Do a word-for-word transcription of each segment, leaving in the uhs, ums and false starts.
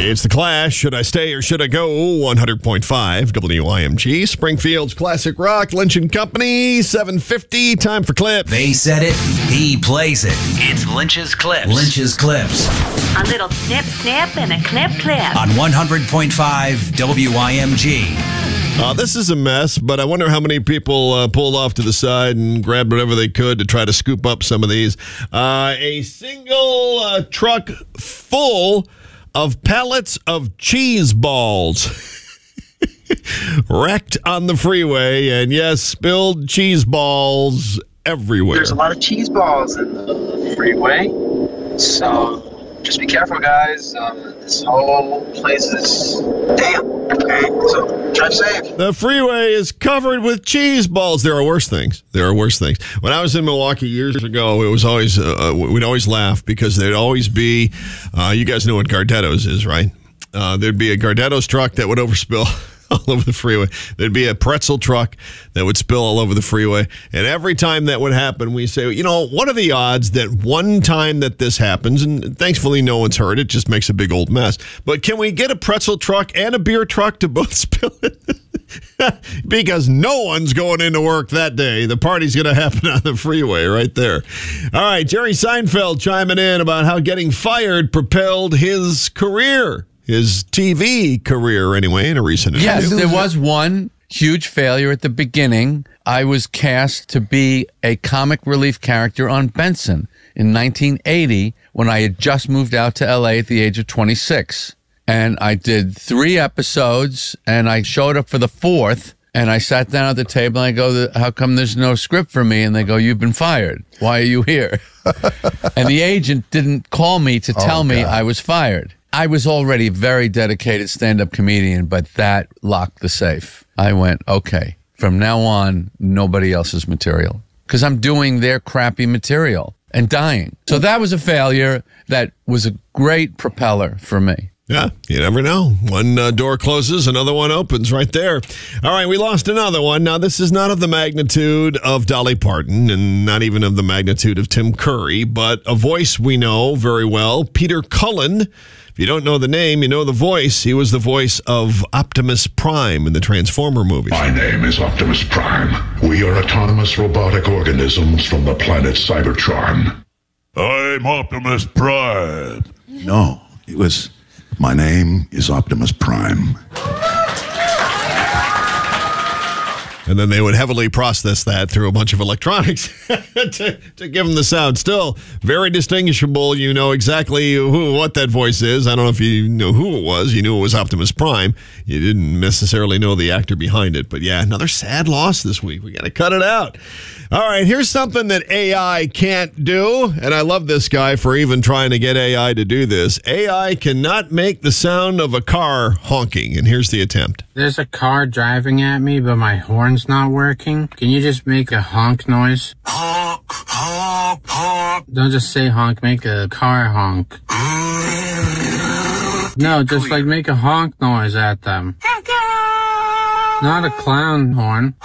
It's The Clash. Should I stay or should I go? one hundred point five W I M G. Springfield's Classic Rock. Lynch and Company. seven fifty. Time for clips. They said it. He plays it. It's Lynch's Clips. Lynch's Clips. A little snip, snip, and a clip, clip. On one hundred point five W I M G. Uh, this is a mess, but I wonder how many people uh, pulled off to the side and grabbed whatever they could to try to scoop up some of these. Uh, a single uh, truck full of pallets of cheese balls wrecked on the freeway, and yes, spilled cheese balls everywhere. There's a lot of cheese balls in the freeway, so just be careful, guys. Um, this whole place is damn. Okay, so drive safe. The freeway is covered with cheese balls. There are worse things. There are worse things. When I was in Milwaukee years ago, it was always uh, we'd always laugh because there'd always be. Uh, you guys know what Gardetto's is, right? Uh, there'd be a Gardetto's truck that would overspill all over the freeway. There'd be a pretzel truck that would spill all over the freeway. And every time that would happen, we say, you know, what are the odds that one time that this happens, and thankfully no one's hurt, it just makes a big old mess. But can we get a pretzel truck and a beer truck to both spill it? Because no one's going into work that day. The party's going to happen on the freeway right there. All right, Jerry Seinfeld chiming in about how getting fired propelled his career. His T V career, anyway, in a recent interview. Yes, there was one huge failure at the beginning. I was cast to be a comic relief character on Benson in nineteen eighty when I had just moved out to L A at the age of twenty-six. And I did three episodes, and I showed up for the fourth, and I sat down at the table, and I go, how come there's no script for me? And they go, you've been fired. Why are you here? And the agent didn't call me to tell oh, me God. I was fired. I was already a very dedicated stand-up comedian, but that locked the safe. I went, okay, from now on, nobody else's material. Because I'm doing their crappy material and dying. So that was a failure that was a great propeller for me. Yeah, you never know. One uh, door closes, another one opens right there. All right, we lost another one. Now, this is not of the magnitude of Dolly Parton and not even of the magnitude of Tim Curry, but a voice we know very well, Peter Cullen. If you don't know the name, you know the voice. He was the voice of Optimus Prime in the Transformer movies. My name is Optimus Prime. We are autonomous robotic organisms from the planet Cybertron. I'm Optimus Prime. No, it was, my name is Optimus Prime. And then they would heavily process that through a bunch of electronics to, to give them the sound. Still very distinguishable. You know exactly who, what that voice is. I don't know if you know who it was. You knew it was Optimus Prime. You didn't necessarily know the actor behind it. But yeah, another sad loss this week. We got to cut it out. All right, here's something that A I can't do. And I love this guy for even trying to get A I to do this. A I cannot make the sound of a car honking. And here's the attempt. There's a car driving at me, but my horn's not working. Can you just make a honk noise? Honk, honk, honk. Don't just say honk, make a car honk. No, just like make a honk noise at them. Not a clown horn.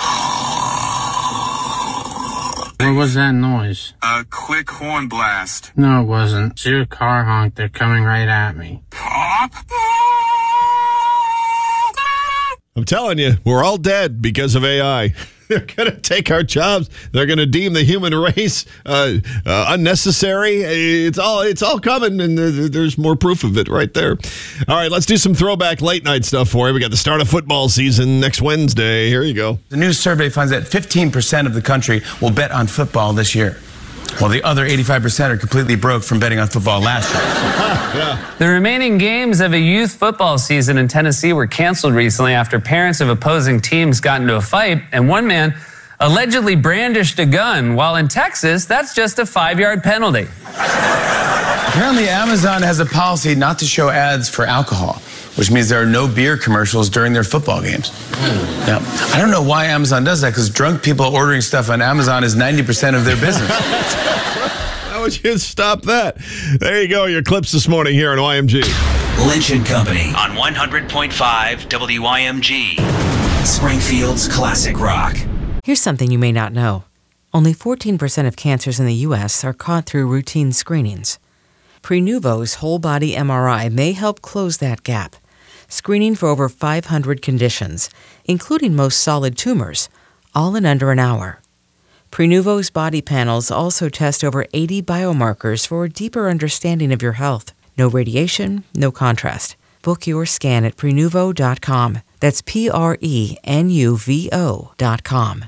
What was that noise? A quick horn blast. No, it wasn't. It's your car honk. They're coming right at me. Pop. I'm telling you, we're all dead because of A I. They're going to take our jobs. They're going to deem the human race uh, uh, unnecessary. It's all it's all coming, and there's more proof of it right there. All right, let's do some throwback late night stuff for you. We got the start of football season next Wednesday. Here you go. The new survey finds that fifteen percent of the country will bet on football this year, while the other eighty-five percent are completely broke from betting on football last year. Yeah. The remaining games of a youth football season in Tennessee were canceled recently after parents of opposing teams got into a fight, and one man allegedly brandished a gun, while in Texas, that's just a five-yard penalty. Apparently, Amazon has a policy not to show ads for alcohol, which means there are no beer commercials during their football games. Mm. Now, I don't know why Amazon does that, because drunk people ordering stuff on Amazon is ninety percent of their business. How would you stop that? There you go, your clips this morning here on Y M G. Lynch and Company on one hundred point five W I M G. Springfield's Classic Rock. Here's something you may not know. Only fourteen percent of cancers in the U S are caught through routine screenings. Prenuvo's whole-body M R I may help close that gap, screening for over five hundred conditions, including most solid tumors, all in under an hour. Prenuvo's body panels also test over eighty biomarkers for a deeper understanding of your health. No radiation, no contrast. Book your scan at Prenuvo dot com. That's P R E N U V O dot com.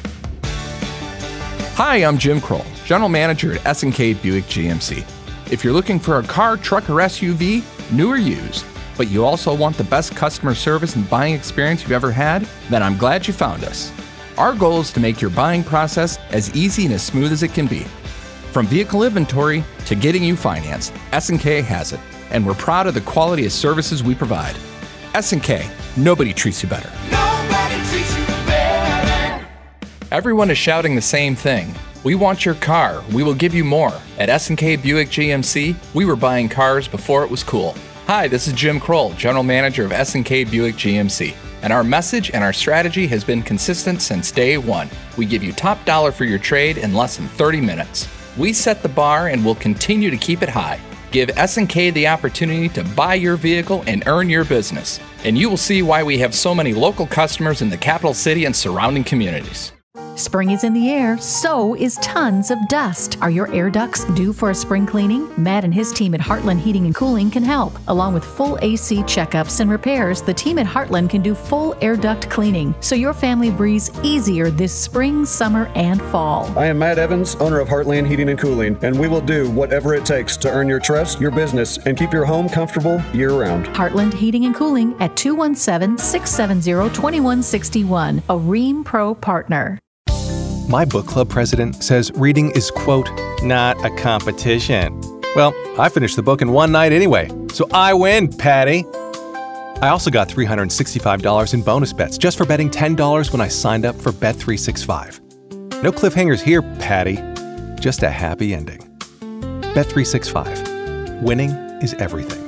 Hi, I'm Jim Kroll, General Manager at S and K Buick G M C. If you're looking for a car, truck, or S U V, new or used, but you also want the best customer service and buying experience you've ever had, then I'm glad you found us. Our goal is to make your buying process as easy and as smooth as it can be. From vehicle inventory to getting you financed, S and K has it, and we're proud of the quality of services we provide. S and K, nobody treats you better. Nobody treats you better. Everyone is shouting the same thing. We want your car. We will give you more. At S and K Buick G M C, we were buying cars before it was cool. Hi, this is Jim Kroll, General Manager of S and K Buick G M C. And our message and our strategy has been consistent since day one. We give you top dollar for your trade in less than thirty minutes. We set the bar and will continue to keep it high. Give S and K the opportunity to buy your vehicle and earn your business. And you will see why we have so many local customers in the capital city and surrounding communities. Spring is in the air, so is tons of dust. Are your air ducts due for a spring cleaning? Matt and his team at Heartland Heating and Cooling can help. Along with full A C checkups and repairs, the team at Heartland can do full air duct cleaning, so your family breathes easier this spring, summer, and fall. I am Matt Evans, owner of Heartland Heating and Cooling, and we will do whatever it takes to earn your trust, your business, and keep your home comfortable year-round. Heartland Heating and Cooling at two one seven, six seven zero, two one six one, a Ream Pro partner. My book club president says reading is, quote, not a competition. Well, I finished the book in one night anyway, so I win, Patty. I also got three hundred sixty-five dollars in bonus bets just for betting ten dollars when I signed up for Bet three sixty-five. No cliffhangers here, Patty. Just a happy ending. Bet three sixty-five. Winning is everything.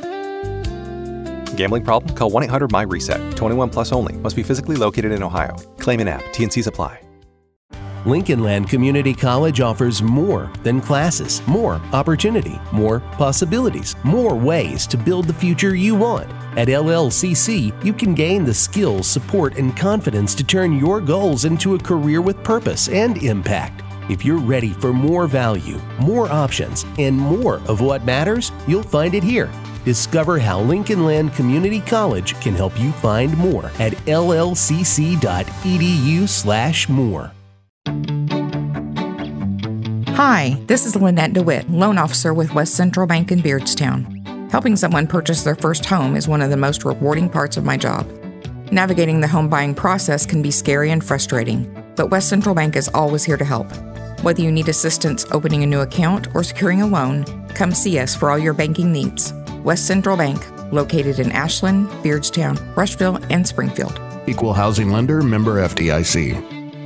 Gambling problem? Call one eight hundred M Y reset. twenty-one plus only. Must be physically located in Ohio. Claim in app. T and Cs apply. Lincoln Land Community College offers more than classes, more opportunity, more possibilities, more ways to build the future you want. At L L C C, you can gain the skills, support, and confidence to turn your goals into a career with purpose and impact. If you're ready for more value, more options, and more of what matters, you'll find it here. Discover how Lincoln Land Community College can help you find more at L L C C dot E D U slash more. Hi, this is Lynette DeWitt, loan officer with West Central Bank in Beardstown. Helping someone purchase their first home is one of the most rewarding parts of my job. Navigating the home buying process can be scary and frustrating, but West Central Bank is always here to help. Whether you need assistance opening a new account or securing a loan, come see us for all your banking needs. West Central Bank, located in Ashland, Beardstown, Rushville, and Springfield. Equal housing lender, member F D I C.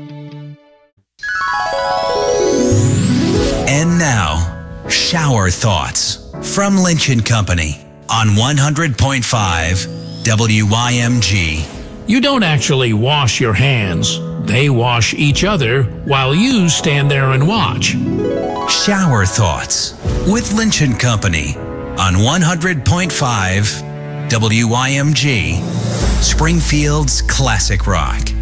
And now, shower thoughts from Lynch and Company on one hundred point five W Y M G. You don't actually wash your hands. They wash each other while you stand there and watch. Shower thoughts with Lynch and Company on one hundred point five W Y M G, Springfield's classic rock.